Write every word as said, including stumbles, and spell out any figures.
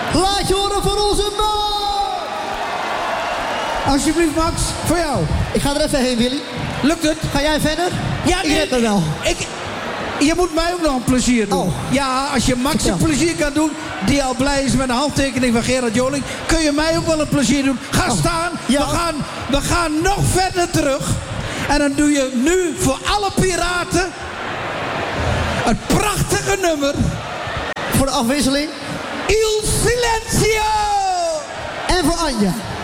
Laat je horen voor onze man. Alsjeblieft, Max, voor jou. Ik ga er even heen, Willy. Lukt het? Ga jij verder? Ja, ik red me wel. Ik, je moet mij ook nog een plezier doen. Oh. Ja, als je Max Vertel. een plezier kan doen, die al blij is met een handtekening van Gerard Joling, kun je mij ook wel een plezier doen. Ga Oh. staan. Ja. We, gaan, we gaan nog verder terug. En dan doe je nu voor alle piraten het prachtige nummer. Voor de afwisseling. Il Silenzio! En voor Anja.